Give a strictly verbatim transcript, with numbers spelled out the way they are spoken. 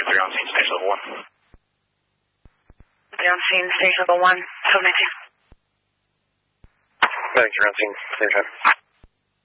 Three on scene, stage level one. Three on scene, stage level one. seven nineteen. Medic, three on scene, same time.